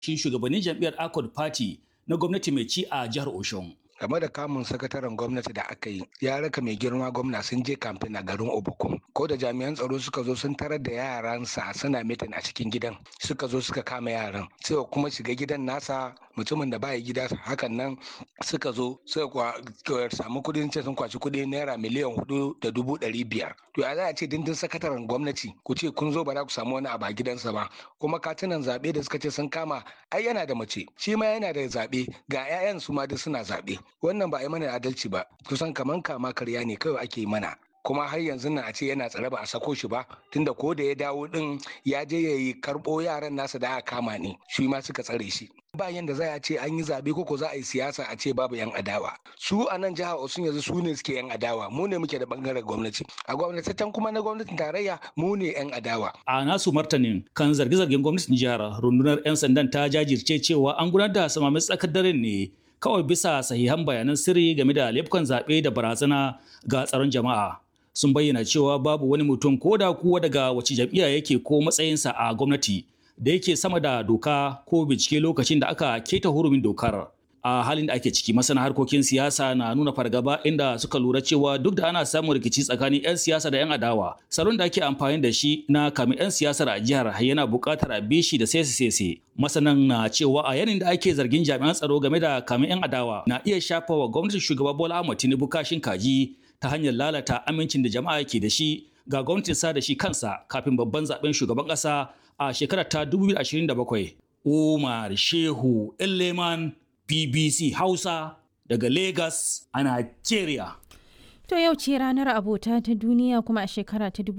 shi shugabannin jam'iyyar Accord Party na gwamnati mai ci a jihar Osun. Game da kamun sakataren gwamnati da aka yi, ya raka mai girma gwamna sun je kamfen a garin Obukum. Ko da jami'an tsaro suka zo sun tarar da yaransa suna mitin a cikin gidan, suka zo suka kama yaran. Sai kuma shiga gidan nasa mutumin da baya gida hakan nan suka zo suka samu kudin ce sun kwaci kudi naira miliyan 4,500,000. To ya za a ce dindin sakataren gwamnati ku ce kun zo ba za ku samu wani abu a gidansa ba. Kuma katunan zaɓe da suka ce sun kama ai yana da mace, shi ma yana da zaɓe, ga 'ya'yan su ma duk suna zaɓe. Wannan ba a yi mana adalci ba, kusan kaman kama karya ne kawai ake mana. Kuma har yanzu nan a ce yana tsare ba a sako shi ba, tunda ko da ya dawo din ya je ya yi karɓo yaran nasa da aka kama ne, shi ma suka tsare shi. Ba yanda za a ce an yi zaɓe ko za a yi siyasa a ce babu 'yan adawa. Su a nan jihar Osun yanzu su ne suke 'yan adawa, mu ne muke da bangaren gwamnati. A gwamnatatan kuma na gwamnatin tarayya mu ne 'yan adawa. A nasu martanin kan zarge-zargen gwamnatin jihar, rundunar 'yan sandan ta jajirce cewa an gudanar da samamin tsakar daren ne kawai bisa sahihan bayanan sirri game da laifukan zaɓe da barazana ga tsaron jama'a. Sun bayyana cewa babu wani mutum ko da kuwa daga wace jam'iyya yake ko matsayinsa a gwamnati da yake sama da doka ko bincike lokacin da aka keta hurumin dokar. A halin da ake ciki, masana harkokin siyasa na nuna fargaba inda suka lura cewa duk da ana samun rikici tsakanin 'yan siyasa da 'yan adawa, salon da ake amfani da shi na kamin 'yan siyasar a jihar yana buƙatar a bi shi da sese. Masanan na cewa a yanin da ake zargin jami'an tsaro game da kamin 'yan adawa na iya shafa wa gwamnatin shugaba Bola Ahmed Tinubu kashin kaji ta hanyar lalata amincin da jama'a ke da shi ga gwamnatin sa da shi kansa kafin babban zaben shugaban ƙasa a shekarar ta 2027. Umar Shehu Elleman, BBC Hausa daga Lagos a Nigeria. To yau ce ranar abota ta duniya, kuma a shekara ta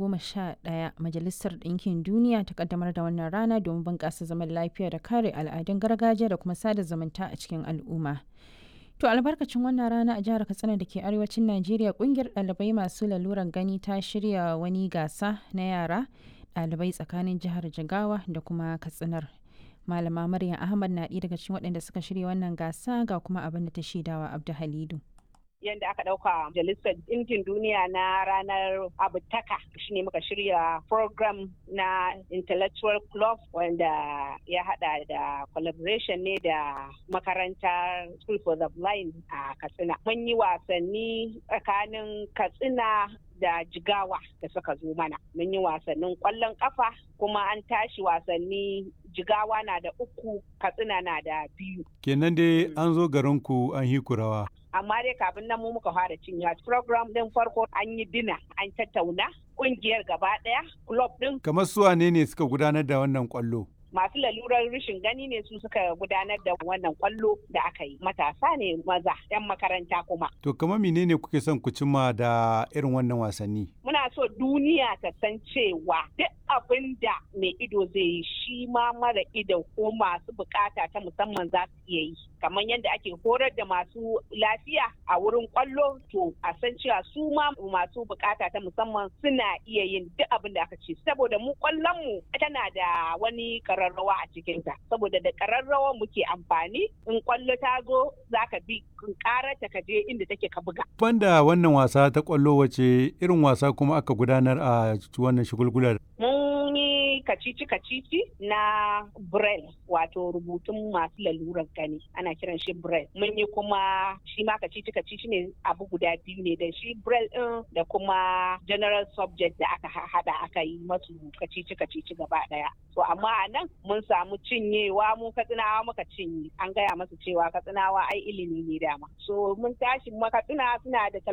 2011 Majalisar Ɗinkin Duniya ta kaddamar da wannan rana domin bunƙasa zaman lafiya da kare al'adun gargajiya da kuma sada zumunta a cikin al'umma. To albarkacin wannan rana a jihar Katsina da ke arewacin Najeriya, ƙungiyar ɗalibai masu laluran gani ta shirya wani gasa na yara ɗalibai tsakanin jihar Jigawa da kuma Katsinar. Malama Maryam Ahmad na ɗaya daga cikin waɗanda suka shirya wannan gasa, ga kuma abin da ta shaidawa Abdu Halidu. Yadda aka ɗauka Majalisar Ɗinkin Duniya na ranar abutaka shine muka shirya program na intellectual club wanda ya hada da collaboration ne da makarantar School for the Blind a Katsina. Mun yi wasanni tsakanin Katsina da Jigawa da suka zo mana. Mun yi wasannin ƙwallon ƙafa, kuma an tashi wasanni Jigawa na da 3, Katsina na da 2. Kenan dai an zo garinku an hiku rawa. Amma dai kafin nan mu muka fara cinye program din farko an yi dina, an tattauna kungiyar gaba daya, club din. Kamar su wane ne suka gudanar da wannan kwallo? Masu lalurar rashin gani ne su suka gudanar da wannan kwallo da aka yi. Matasa ne maza, 'yan makaranta kuma. To kamar menene kuke son ku cimma da irin wannan wasanni? Muna so duniya ta san cewa duk abin da mai ido zai yi shi ma mara ido ko masu bukata ta musamman za su iya yi. Kamar yadda ake horar da masu lafiya a wurin kwallo, to a san cewa su ma masu bukata ta musamman suna iya yin duk abin da aka ce. Saboda mu kwallon mu tana da wani kararrawa a cikinta, saboda da kararrawa muke amfani. In kwallo ta zo za ka bi karata ka je inda take ka buga. Banda wannan wasa ta kwallo, wace irin wasa kuma aka gudanar a wannan shagulgular? Mun yi kacici-kacici na Braille, wato rubutun masu lalurar gani, ana kiran shi Braille. Mun yi kuma shi ma kacici-kacici ne, abu guda 2 ne, da shi Braille ɗin da kuma general subject da aka hada aka yi masu kacici-kacici gaba daya. So amma a nan mun samu cinyewa, mu Katsinawa muka cinye. An gaya masu cewa Katsinawa ai ilimi ne dama. So mun tashi Katsina suna da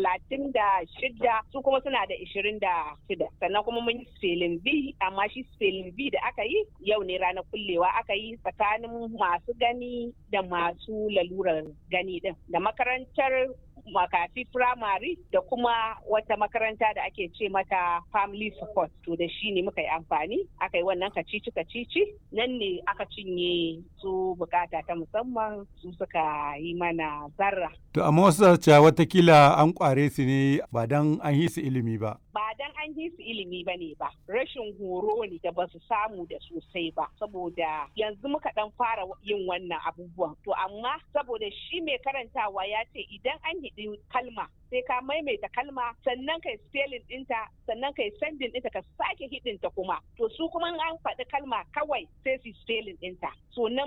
36, su kuma suna da 26. Sannan kuma mun yi spelling bee, amma shi spelling bee da aka yi yau ne ranar kullewa aka yi tsakanin masu gani da masu lalurar gani din, da makarantar makafi firamare da kuma wata makaranta da ake ce mata family support. To da shi ne muka yi amfani, aka yi wannan kacici nan ne aka cinye su bukata ta musamman, su suka yi mana zarra. To amma wasu cewa watakila an kware su ne ba dan an yi su ilimi ba. Ba dan an yi su ilimi ba ne ba, rashin horo ne da ba su samu da sosai ba, saboda yanzu muka dan fara yin wannan abubuwan. To amma saboda shi mai karantawa ya ce idan an hidi kalma sai ka maimaita kalma, sannan kai spelling ɗinta, sannan kai sending ɗinta, ka sake hidinta kuma. To su kuma an faɗi kalma kawai sai su spelling ɗinta. So nan